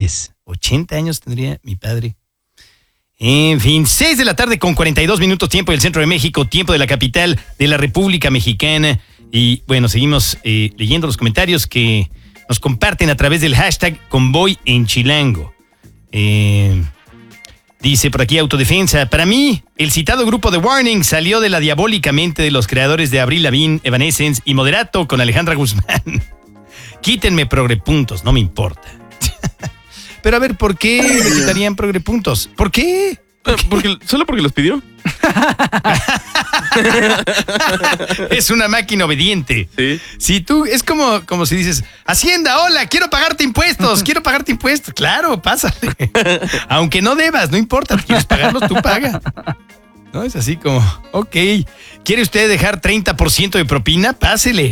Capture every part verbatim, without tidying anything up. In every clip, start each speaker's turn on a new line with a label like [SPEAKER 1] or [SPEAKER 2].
[SPEAKER 1] es? ochenta años tendría mi padre. En fin, seis de la tarde con cuarenta y dos minutos, tiempo del centro de México, tiempo de la capital de la República Mexicana. Y bueno, seguimos eh, leyendo los comentarios que nos comparten a través del hashtag Convoy en Chilango. Eh, dice por aquí Autodefensa, para mí, el citado grupo de Warning salió de la diabólica mente de los creadores de Avril Lavigne, Evanescence y Moderato con Alejandra Guzmán. Quítenme progrepuntos, no me importa. Pero a ver, ¿por qué le quitarían progrepuntos? ¿Por qué?
[SPEAKER 2] ¿Por qué? Porque, ¿Solo porque los pidió?
[SPEAKER 1] Es una máquina obediente.
[SPEAKER 2] Sí.
[SPEAKER 1] Si tú, es como, como si dices, Hacienda, hola, quiero pagarte impuestos, quiero pagarte impuestos. Claro, pásale. Aunque no debas, no importa, quieres pagarlos, tú paga. No, es así como, ok, ¿quiere usted dejar treinta por ciento de propina? Pásele.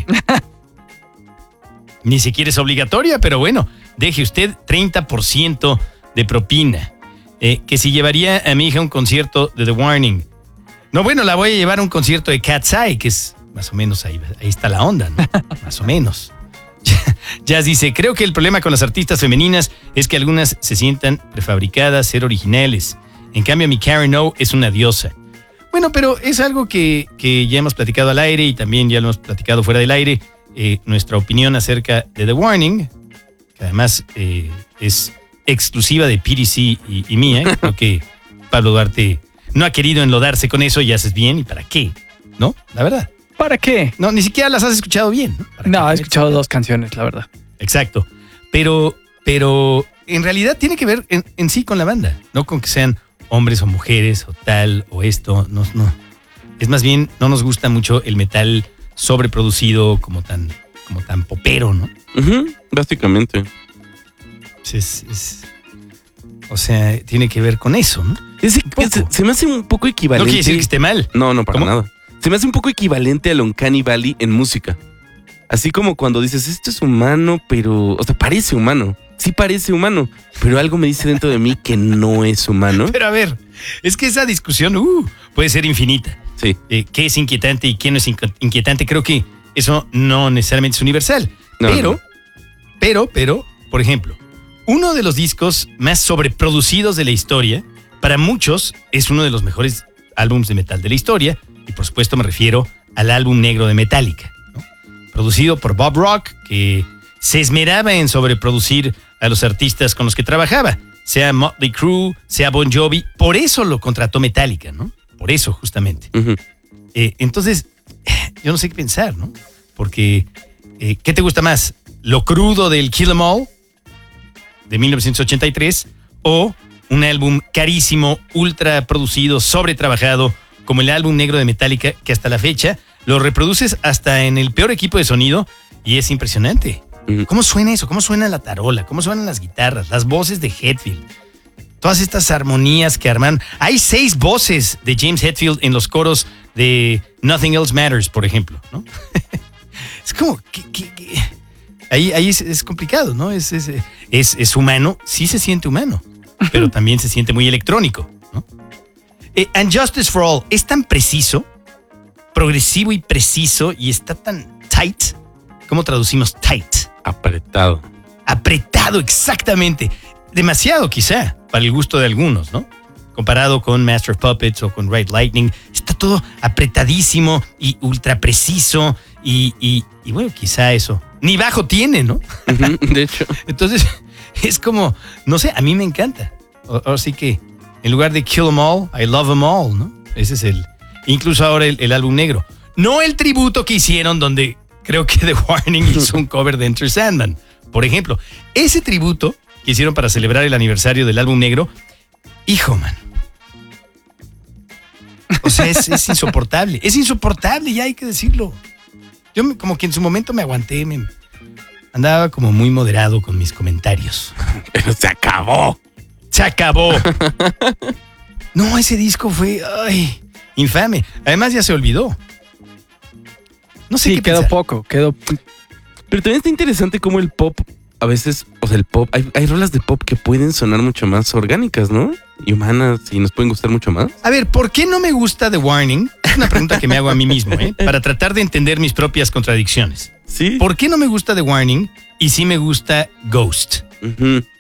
[SPEAKER 1] Ni siquiera es obligatoria, pero bueno, deje usted treinta por ciento de propina. Eh, que si llevaría a mi hija a un concierto de The Warning. No, bueno, la voy a llevar a un concierto de Cat's Eye, que es más o menos ahí, ahí está la onda, ¿no? Más o menos. Jazz dice, creo que el problema con las artistas femeninas es que algunas se sientan prefabricadas, ser originales. En cambio, mi Karen O es una diosa. Bueno, pero es algo que, que ya hemos platicado al aire y también ya lo hemos platicado fuera del aire. Eh, nuestra opinión acerca de The Warning, que además eh, es exclusiva de P D C y, y mía. Creo que Pablo Duarte no ha querido enlodarse con eso y haces bien. ¿Y para qué? ¿No? La verdad.
[SPEAKER 3] ¿Para qué?
[SPEAKER 1] No, ni siquiera las has escuchado bien. ¿No?
[SPEAKER 3] No, he escuchado dos canciones, la verdad.
[SPEAKER 1] Exacto. Pero, pero en realidad tiene que ver en, en sí con la banda. No con que sean hombres o mujeres o tal o esto. No, no. Es más bien, no nos gusta mucho el metal sobreproducido como tan, como tan popero, ¿no?
[SPEAKER 2] Uh-huh, básicamente.
[SPEAKER 1] Es, es, o sea, tiene que ver con eso, ¿no?
[SPEAKER 2] Es, es, se me hace un poco equivalente.
[SPEAKER 1] No quiere decir que esté mal.
[SPEAKER 2] No, no, para
[SPEAKER 1] ¿Cómo?
[SPEAKER 2] nada. Se me hace un poco equivalente al Uncanny Valley en música. Así como cuando dices, esto es humano, pero... O sea, parece humano. Sí parece humano, pero algo me dice dentro de mí que no es humano.
[SPEAKER 1] Pero a ver, es que esa discusión uh, puede ser infinita.
[SPEAKER 2] Sí.
[SPEAKER 1] Eh, ¿Qué es inquietante y qué no es inquietante? Creo que eso no necesariamente es universal.
[SPEAKER 2] No,
[SPEAKER 1] pero,
[SPEAKER 2] no.
[SPEAKER 1] pero, pero, por ejemplo, uno de los discos más sobreproducidos de la historia, para muchos, es uno de los mejores álbumes de metal de la historia. Y por supuesto me refiero al álbum negro de Metallica, ¿no? Producido por Bob Rock, que se esmeraba en sobreproducir a los artistas con los que trabajaba, sea Motley Crue, sea Bon Jovi. Por eso lo contrató Metallica, ¿no? Por eso, justamente.
[SPEAKER 2] Uh-huh.
[SPEAKER 1] Eh, entonces, yo no sé qué pensar, ¿no? Porque, eh, ¿qué te gusta más? ¿Lo crudo del Kill 'Em All de mil novecientos ochenta y tres o un álbum carísimo, ultra producido, sobretrabajado, como el álbum negro de Metallica, que hasta la fecha lo reproduces hasta en el peor equipo de sonido y es impresionante? Uh-huh. ¿Cómo suena eso? ¿Cómo suena la tarola? ¿Cómo suenan las guitarras? Las voces de Hetfield. Todas estas armonías que arman. Hay seis voces de James Hetfield en los coros de Nothing Else Matters, por ejemplo, ¿no? Es como que, que, que ahí, ahí es, es complicado, ¿no? Es, es, es, es humano, sí se siente humano, pero también se siente muy electrónico, ¿no? Eh, And Justice for All es tan preciso, progresivo y preciso, y está tan tight. ¿Cómo traducimos tight?
[SPEAKER 2] Apretado.
[SPEAKER 1] Apretado, exactamente. Demasiado, quizá, para el gusto de algunos, ¿no? Comparado con Master of Puppets o con Ride Lightning, está todo apretadísimo y ultra preciso y, y, y bueno, quizá eso. Ni bajo tiene, ¿no?
[SPEAKER 2] Uh-huh, de hecho.
[SPEAKER 1] Entonces, es como, no sé, a mí me encanta. Ahora sí que, en lugar de Kill 'Em All, I Love 'Em All, ¿no? Ese es el, incluso ahora el, el álbum negro. No el tributo que hicieron donde creo que The Warning hizo un cover de Enter Sandman, por ejemplo. Ese tributo que hicieron para celebrar el aniversario del álbum negro, hijo, man. O sea, es, es insoportable. Es insoportable, ya hay que decirlo. Yo me, como que en su momento me aguanté, me andaba como muy moderado con mis comentarios.
[SPEAKER 2] Pero se acabó.
[SPEAKER 1] Se acabó. No, ese disco fue, ay, infame. Además ya se olvidó. No sé
[SPEAKER 3] sí,
[SPEAKER 1] qué
[SPEAKER 3] quedó
[SPEAKER 1] pensar.
[SPEAKER 3] poco, quedó...
[SPEAKER 2] Pero también está interesante cómo el pop, a veces, o sea, el pop, hay, hay rolas de pop que pueden sonar mucho más orgánicas, ¿no? Y humanas, y nos pueden gustar mucho más.
[SPEAKER 1] A ver, ¿por qué no me gusta The Warning? Es una pregunta que me hago a mí mismo, ¿eh? Para tratar de entender mis propias contradicciones.
[SPEAKER 2] Sí.
[SPEAKER 1] ¿Por qué no me gusta The Warning y sí me gusta Ghost?
[SPEAKER 2] Uh-huh.